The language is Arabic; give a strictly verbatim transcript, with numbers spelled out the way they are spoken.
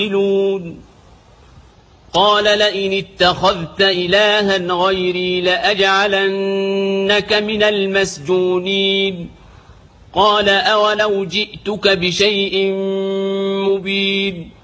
قال لئن اتخذت إلها غيري لأجعلنك من المسجونين قال أولو جئتك بشيء مبين